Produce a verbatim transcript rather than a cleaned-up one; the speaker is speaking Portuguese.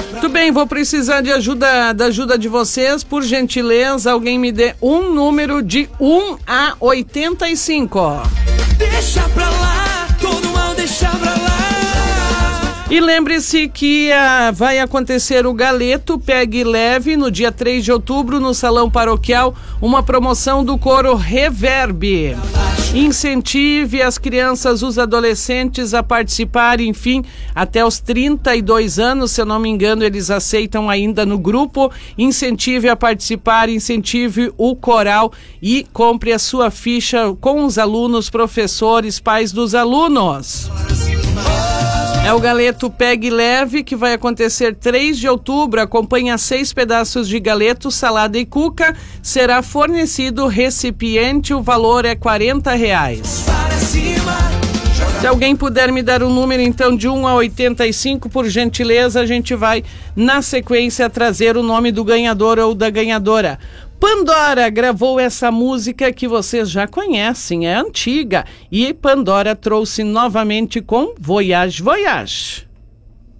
Muito bem, vou precisar de ajuda, da ajuda de vocês. Por gentileza, alguém me dê um número de um a oitenta e cinco. Deixa pra lá, todo mal deixa pra lá. E lembre-se que uh, vai acontecer o Galeto Pegue Leve no dia três de outubro no Salão Paroquial, uma promoção do coro Reverb. Incentive as crianças, os adolescentes a participar, enfim, até os trinta e dois anos, se eu não me engano, eles aceitam ainda no grupo. Incentive a participar, incentive o coral e compre a sua ficha com os alunos, professores, pais dos alunos. É o Galeto Pegue Leve, que vai acontecer três de outubro. Acompanha seis pedaços de galeto, salada e cuca. Será fornecido recipiente, o valor é quarenta reais. Se alguém puder me dar um número, então, de um a oitenta e cinco, por gentileza, a gente vai, na sequência, trazer o nome do ganhador ou da ganhadora. Pandora gravou essa música que vocês já conhecem, é antiga, e Pandora trouxe novamente com Voyage, Voyage.